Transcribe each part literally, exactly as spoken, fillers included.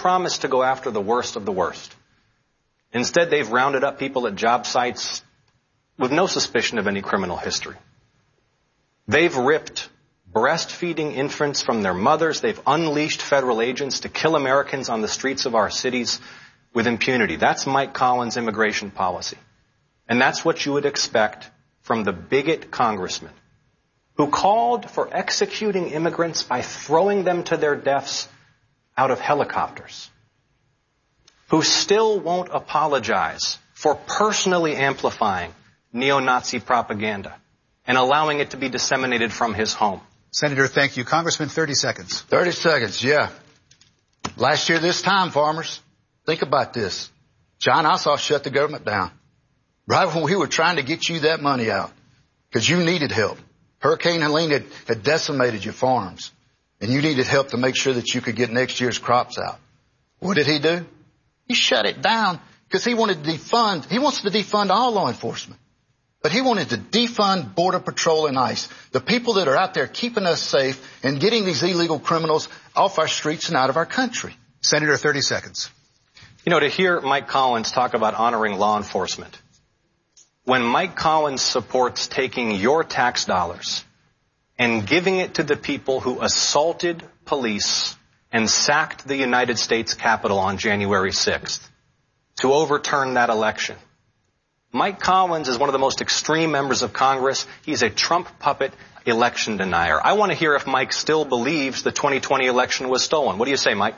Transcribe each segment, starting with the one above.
promised to go after the worst of the worst. Instead, they've rounded up people at job sites with no suspicion of any criminal history. They've ripped breastfeeding infants from their mothers. They've unleashed federal agents to kill Americans on the streets of our cities with impunity. That's Mike Collins' immigration policy. And that's what you would expect from the bigot congressman who called for executing immigrants by throwing them to their deaths out of helicopters, who still won't apologize for personally amplifying neo-Nazi propaganda and allowing it to be disseminated from his home. Senator, thank you. Congressman, thirty seconds. thirty seconds, yeah. Last year this time, farmers, think about this. John Ossoff shut the government down right when we were trying to get you that money out because you needed help. Hurricane Helene had, had decimated your farms, and you needed help to make sure that you could get next year's crops out. What did he do? He shut it down because he wanted to defund. He wants to defund all law enforcement. But he wanted to defund Border Patrol and ICE, the people that are out there keeping us safe and getting these illegal criminals off our streets and out of our country. Senator, thirty seconds. You know, to hear Mike Collins talk about honoring law enforcement, when Mike Collins supports taking your tax dollars and giving it to the people who assaulted police and sacked the United States Capitol on January sixth to overturn that election. Mike Collins is one of the most extreme members of Congress. He's a Trump puppet election denier. I want to hear if Mike still believes the twenty twenty election was stolen. What do you say, Mike?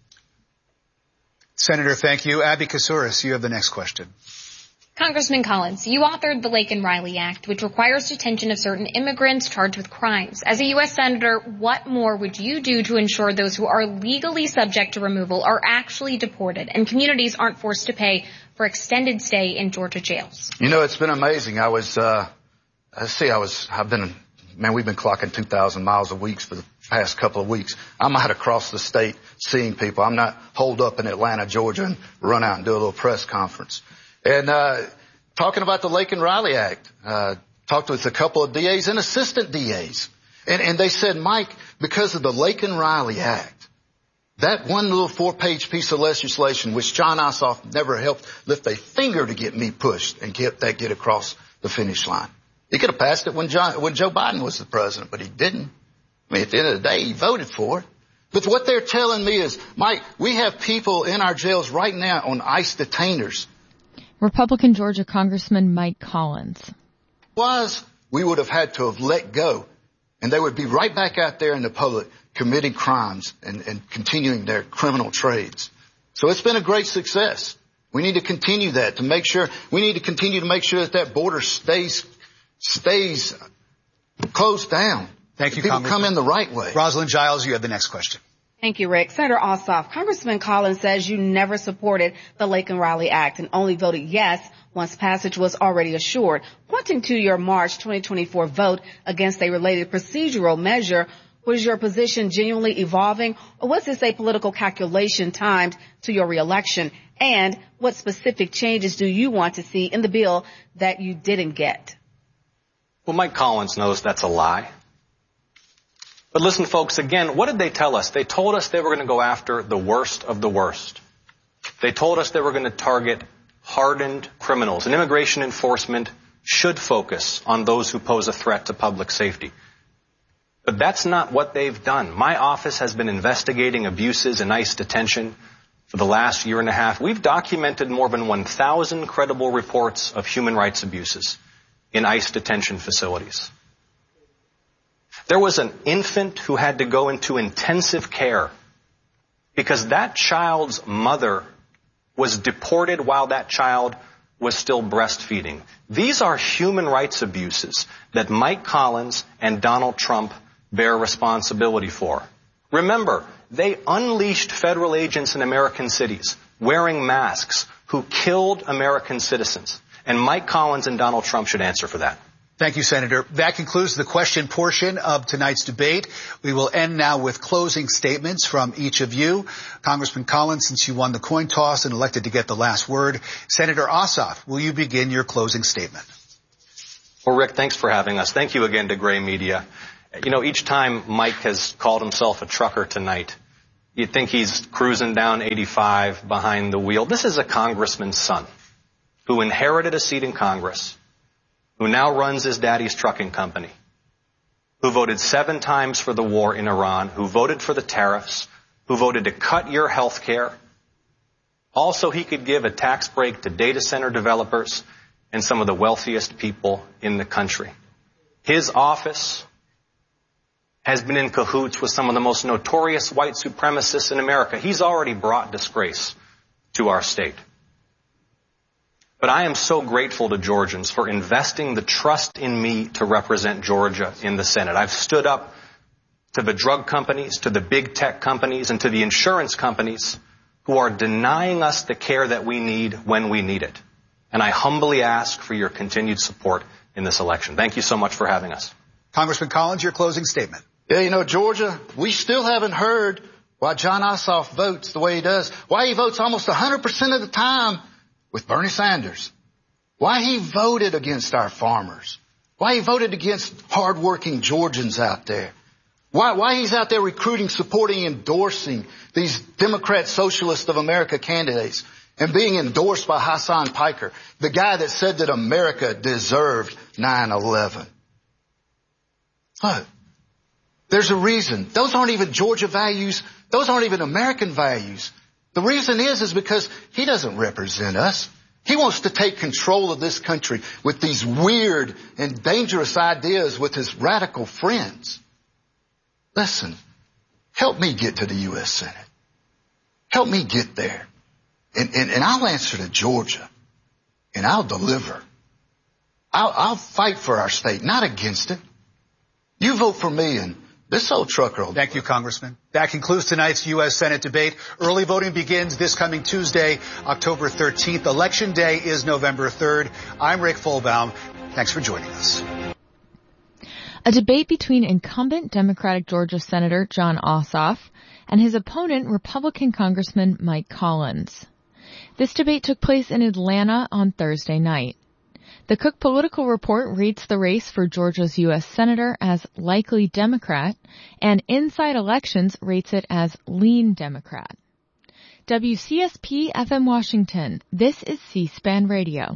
Senator, thank you. Abby Casouras, you have the next question. Congressman Collins, you authored the Laken Riley Act, which requires detention of certain immigrants charged with crimes. As a U S Senator, what more would you do to ensure those who are legally subject to removal are actually deported and communities aren't forced to pay for extended stay in Georgia jails? You know, it's been amazing. I was, uh, I see, I was, I've been, man, we've been clocking two thousand miles a week for the past couple of weeks. I'm out across the state seeing people. I'm not holed up in Atlanta, Georgia, and run out and do a little press conference. And, uh, talking about the Laken Riley Act, uh, talked with a couple of D As and assistant D As. And, and they said, Mike, because of the Laken Riley Act, that one little four-page piece of legislation, which John Ossoff never helped lift a finger to get me pushed and get that get across the finish line. He could have passed it when John, when Joe Biden was the president, but he didn't. I mean, at the end of the day, he voted for it. But what they're telling me is, Mike, we have people in our jails right now on ICE detainers. Republican Georgia Congressman Mike Collins. Was we would have had to have let go, and they would be right back out there in the public committing crimes and, and continuing their criminal trades. So it's been a great success. We need to continue that to make sure, we need to continue to make sure that that border stays, stays closed down. Thank you, People Congressman. come in the right way. Rosalind Giles, you have the next question. Thank you, Rick. Senator Ossoff, Congressman Collins says you never supported the Laken Riley Act and only voted yes once passage was already assured. Pointing to your March twenty twenty-four vote against a related procedural measure, was your position genuinely evolving, or was this a political calculation timed to your reelection? And what specific changes do you want to see in the bill that you didn't get? Well, Mike Collins knows that's a lie. But listen, folks, again, what did they tell us? They told us they were going to go after the worst of the worst. They told us they were going to target hardened criminals. And immigration enforcement should focus on those who pose a threat to public safety. But that's not what they've done. My office has been investigating abuses in ICE detention for the last year and a half. We've documented more than one thousand credible reports of human rights abuses in ICE detention facilities. There was an infant who had to go into intensive care because that child's mother was deported while that child was still breastfeeding. These are human rights abuses that Mike Collins and Donald Trump bear responsibility for. Remember, they unleashed federal agents in American cities wearing masks who killed American citizens. And Mike Collins and Donald Trump should answer for that. Thank you, Senator. That concludes the question portion of tonight's debate. We will end now with closing statements from each of you. Congressman Collins, since you won the coin toss and elected to get the last word, Senator Ossoff, will you begin your closing statement? Well, Rick, thanks for having us. Thank you again to Gray Media. You know, each time Mike has called himself a trucker tonight, You think he's cruising down eighty-five behind the wheel. This is a congressman's son who inherited a seat in Congress, who now runs his daddy's trucking company, who voted seven times for the war in Iran, who voted for the tariffs, who voted to cut your health care. Also, he could give a tax break to data center developers and some of the wealthiest people in the country. His office has been in cahoots with some of the most notorious white supremacists in America. He's already brought disgrace to our state. But I am so grateful to Georgians for investing the trust in me to represent Georgia in the Senate. I've stood up to the drug companies, to the big tech companies, and to the insurance companies who are denying us the care that we need when we need it. And I humbly ask for your continued support in this election. Thank you so much for having us. Congressman Collins, your closing statement. Yeah, you know, Georgia, we still haven't heard why Jon Ossoff votes the way he does, why he votes almost one hundred percent of the time with Bernie Sanders, why he voted against our farmers, why he voted against hardworking Georgians out there, why, why he's out there recruiting, supporting, endorsing these Democrat Socialist of America candidates and being endorsed by Hassan Piker, the guy that said that America deserved nine eleven. Look, there's a reason. Those aren't even Georgia values. Those aren't even American values. The reason is, is because he doesn't represent us. He wants to take control of this country with these weird and dangerous ideas with his radical friends. Listen, help me get to the U S Senate. Help me get there. And, and, and I'll answer to Georgia. And I'll deliver. I'll, I'll fight for our state, not against it. You vote for me and this old trucker will. Thank you, Congressman. That concludes tonight's U S Senate debate. Early voting begins this coming Tuesday, October thirteenth. Election day is November third. I'm Rick Fulbaum. Thanks for joining us. A debate between incumbent Democratic Georgia Senator Jon Ossoff and his opponent, Republican Congressman Mike Collins. This debate took place in Atlanta on Thursday night. The Cook Political Report rates the race for Georgia's U S Senator as likely Democrat, and Inside Elections rates it as lean Democrat. W C S P F M Washington, this is C-SPAN Radio.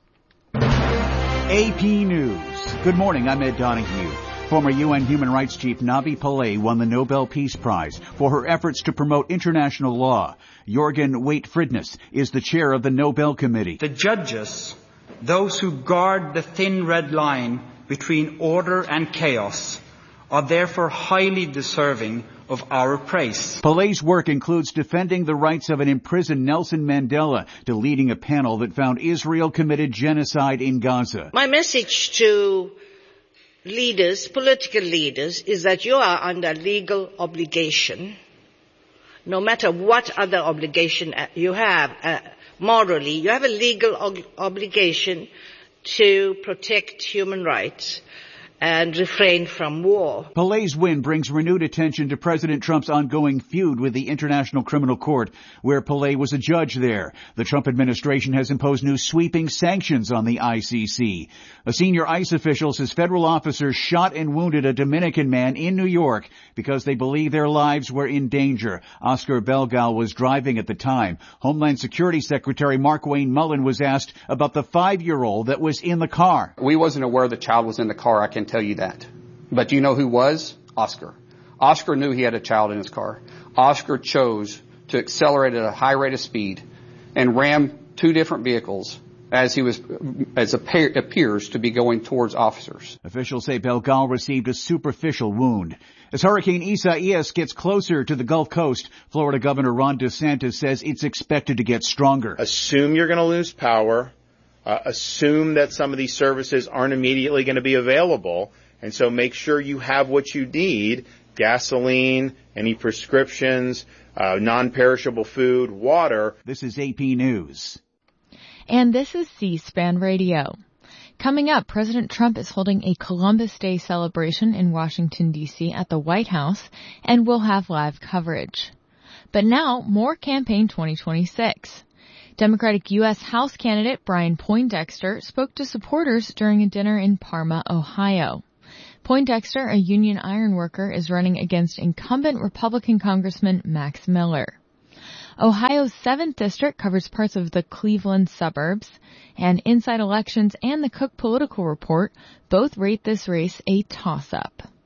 A P News. Good morning, I'm Ed Donahue. Former U N Human Rights Chief Navi Pillay won the Nobel Peace Prize for her efforts to promote international law. Jorgen Waite-Fridnes is the chair of the Nobel Committee. The judges, those who guard the thin red line between order and chaos, are therefore highly deserving of our praise. Pillay's work includes defending the rights of an imprisoned Nelson Mandela to leading a panel that found Israel committed genocide in Gaza. My message to leaders, political leaders, is that you are under legal obligation, no matter what other obligation you have, uh, morally, you have a legal ob- obligation to protect human rights and refrain from war. Pillay's win brings renewed attention to President Trump's ongoing feud with the International Criminal Court, where Pillay was a judge there. The Trump administration has imposed new sweeping sanctions on the I C C. A senior ICE official says federal officers shot and wounded a Dominican man in New York because they believe their lives were in danger. Oscar Belgal was driving at the time. Homeland Security Secretary Markwayne Mullin was asked about the five-year-old that was in the car. We wasn't aware the child was in the car, I can tell you that. But do you know who was? Oscar. Oscar knew he had a child in his car. Oscar chose to accelerate at a high rate of speed and ram two different vehicles as he was, as appear, appears to be going towards officers. Officials say Belgal received a superficial wound. As Hurricane Isaias gets closer to the Gulf Coast, Florida Governor Ron DeSantis says it's expected to get stronger. Assume you're going to lose power. Uh, assume that some of these services aren't immediately going to be available, and so make sure you have what you need: gasoline, any prescriptions, uh, non-perishable food, water. This is A P News. And this is C-SPAN Radio. Coming up, President Trump is holding a Columbus Day celebration in Washington, D C at the White House, and we'll have live coverage. But now, more Campaign twenty twenty-six. Democratic U S House candidate Brian Poindexter spoke to supporters during a dinner in Parma, Ohio. Poindexter, a union iron worker, is running against incumbent Republican Congressman Max Miller. Ohio's seventh District covers parts of the Cleveland suburbs, and Inside Elections and the Cook Political Report both rate this race a toss-up.